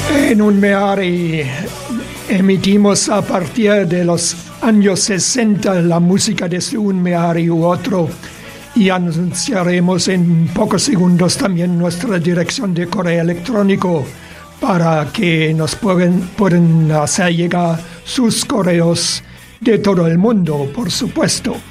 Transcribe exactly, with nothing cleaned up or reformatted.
En Unmeari emitimos a partir de los años sesenta la música de Unmeari u otro, y anunciaremos en pocos segundos también nuestra dirección de correo electrónico para que nos pueden, pueden hacer llegar sus correos de todo el mundo, por supuesto.